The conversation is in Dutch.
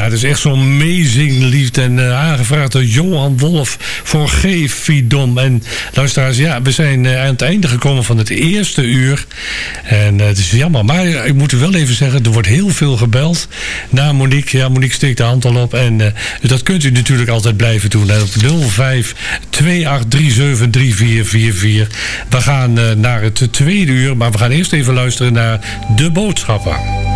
dat is echt zo'n meezinglied. En aangevraagd door Johan Wolf voor Geefidom. En luisteraars, ja, we zijn aan het einde gekomen van het eerste uur. En het is jammer. Maar ik moet wel even zeggen, er wordt heel veel gebeld naar Monique. Ja, Monique steekt de hand al op. En dat kunt u natuurlijk altijd blijven doen. Op 05 2837 3444. We gaan naar het tweede uur. Maar we gaan eerst even luisteren naar de boodschappen.